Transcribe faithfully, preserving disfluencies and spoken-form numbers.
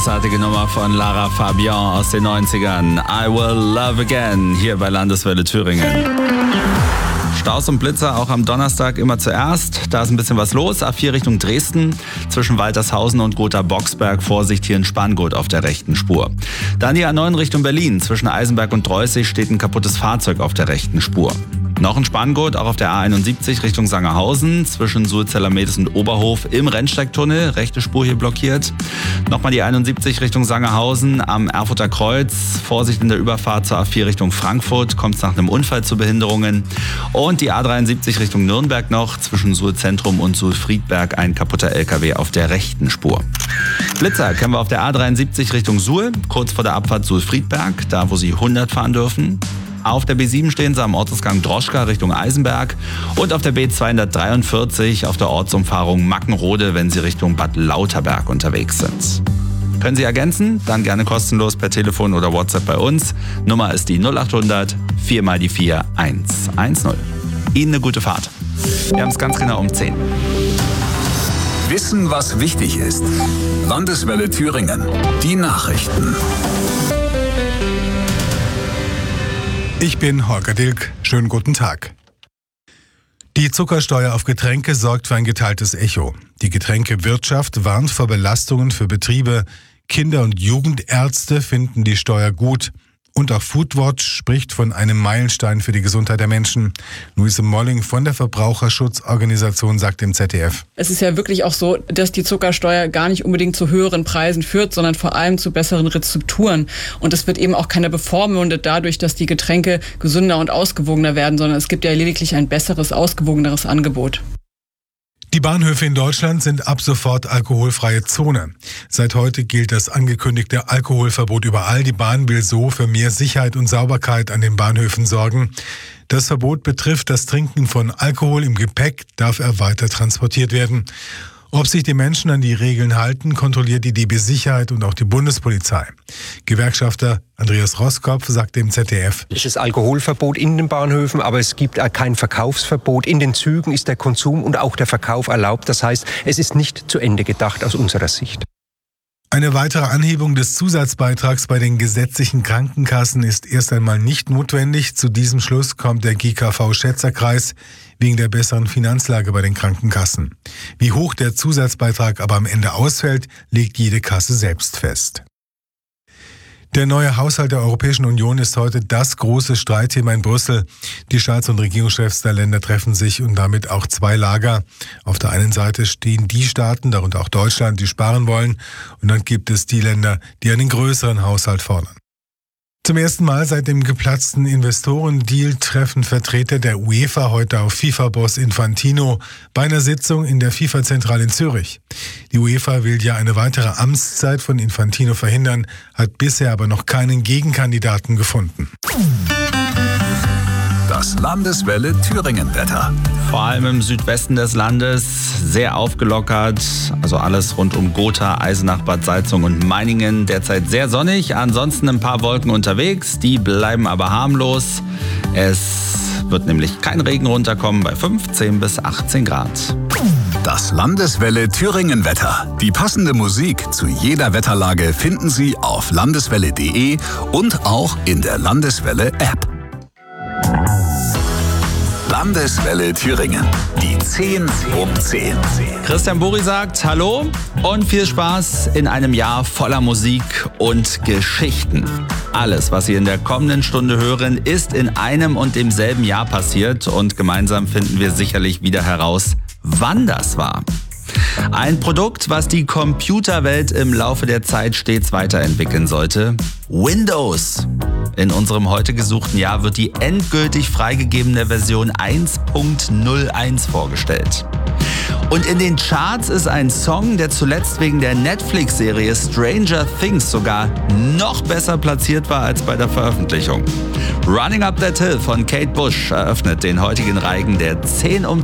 großartige Nummer von Lara Fabian aus den neunzigern. I Will Love Again, hier bei Landeswelle Thüringen. Staus und Blitzer auch am Donnerstag immer zuerst. Da ist ein bisschen was los. A vier Richtung Dresden. Zwischen Waltershausen und Gotha-Boxberg. Vorsicht hier in Spangut auf der rechten Spur. Dann die A neun Richtung Berlin. Zwischen Eisenberg und Dreußig steht ein kaputtes Fahrzeug auf der rechten Spur. Noch in Spangut, auch auf der A einundsiebzig Richtung Sangerhausen. Zwischen Sulzeller-Medes und Oberhof im Rennsteigtunnel. Rechte Spur hier blockiert. Nochmal die einundsiebzig Richtung Sangerhausen am Erfurter Kreuz. Vorsicht in der Überfahrt zur A vier Richtung Frankfurt. Kommt es nach einem Unfall zu Behinderungen. Und die A dreiundsiebzig Richtung Nürnberg noch. Zwischen Suhl-Zentrum und Suhl-Friedberg ein kaputter L K W auf der rechten Spur. Blitzer kennen wir auf der A dreiundsiebzig Richtung Suhl. Kurz vor der Abfahrt Suhl-Friedberg. Da, wo Sie hundert fahren dürfen. Auf der B sieben stehen sie am Ortsgang Droschka Richtung Eisenberg und auf der B zweihundertdreiundvierzig auf der Ortsumfahrung Mackenrode, wenn Sie Richtung Bad Lauterberg unterwegs sind. Können Sie ergänzen? Dann gerne kostenlos per Telefon oder WhatsApp bei uns. Nummer ist die null achthundert vier mal die vier eins eins null. Ihnen eine gute Fahrt. Wir haben es ganz genau um zehn. Wissen, was wichtig ist. Landeswelle Thüringen. Die Nachrichten. Ich bin Holger Dilk. Schönen guten Tag. Die Zuckersteuer auf Getränke sorgt für ein geteiltes Echo. Die Getränkewirtschaft warnt vor Belastungen für Betriebe. Kinder- und Jugendärzte finden die Steuer gut. Und auch Foodwatch spricht von einem Meilenstein für die Gesundheit der Menschen. Luise Molling von der Verbraucherschutzorganisation sagt im Z D F. Es ist ja wirklich auch so, dass die Zuckersteuer gar nicht unbedingt zu höheren Preisen führt, sondern vor allem zu besseren Rezepturen. Und es wird eben auch keiner bevormundet dadurch, dass die Getränke gesünder und ausgewogener werden, sondern es gibt ja lediglich ein besseres, ausgewogeneres Angebot. Die Bahnhöfe in Deutschland sind ab sofort alkoholfreie Zone. Seit heute gilt das angekündigte Alkoholverbot überall. Die Bahn will so für mehr Sicherheit und Sauberkeit an den Bahnhöfen sorgen. Das Verbot betrifft das Trinken von Alkohol im Gepäck, darf er weiter transportiert werden. Ob sich die Menschen an die Regeln halten, kontrolliert die D B Sicherheit und auch die Bundespolizei. Gewerkschafter Andreas Roskopf sagte im Z D F. Es ist Alkoholverbot in den Bahnhöfen, aber es gibt kein Verkaufsverbot. In den Zügen ist der Konsum und auch der Verkauf erlaubt. Das heißt, es ist nicht zu Ende gedacht aus unserer Sicht. Eine weitere Anhebung des Zusatzbeitrags bei den gesetzlichen Krankenkassen ist erst einmal nicht notwendig. Zu diesem Schluss kommt der G K V-Schätzerkreis wegen der besseren Finanzlage bei den Krankenkassen. Wie hoch der Zusatzbeitrag aber am Ende ausfällt, legt jede Kasse selbst fest. Der neue Haushalt der Europäischen Union ist heute das große Streitthema in Brüssel. Die Staats- und Regierungschefs der Länder treffen sich und damit auch zwei Lager. Auf der einen Seite stehen die Staaten, darunter auch Deutschland, die sparen wollen. Und dann gibt es die Länder, die einen größeren Haushalt fordern. Zum ersten Mal seit dem geplatzten Investorendeal treffen Vertreter der UEFA heute auf FIFA-Boss Infantino bei einer Sitzung in der FIFA-Zentrale in Zürich. Die UEFA will ja eine weitere Amtszeit von Infantino verhindern, hat bisher aber noch keinen Gegenkandidaten gefunden. Das Landeswelle Thüringen-Wetter. Vor allem im Südwesten des Landes sehr aufgelockert. Also alles rund um Gotha, Eisenach, Bad Salzung und Meiningen. Derzeit sehr sonnig, ansonsten ein paar Wolken unterwegs. Die bleiben aber harmlos. Es wird nämlich kein Regen runterkommen bei fünfzehn bis achtzehn Grad. Das Landeswelle Thüringen-Wetter. Die passende Musik zu jeder Wetterlage finden Sie auf landeswelle punkt de und auch in der Landeswelle-App. Landeswelle Thüringen. Die zehn um zehn. Christian Buri sagt Hallo und viel Spaß in einem Jahr voller Musik und Geschichten. Alles, was Sie in der kommenden Stunde hören, ist in einem und demselben Jahr passiert und gemeinsam finden wir sicherlich wieder heraus, wann das war. Ein Produkt, was die Computerwelt im Laufe der Zeit stets weiterentwickeln sollte. Windows. In unserem heute gesuchten Jahr wird die endgültig freigegebene Version eins Punkt null eins vorgestellt. Und in den Charts ist ein Song, der zuletzt wegen der Netflix-Serie Stranger Things sogar noch besser platziert war als bei der Veröffentlichung. Running Up That Hill von Kate Bush eröffnet den heutigen Reigen der zehn um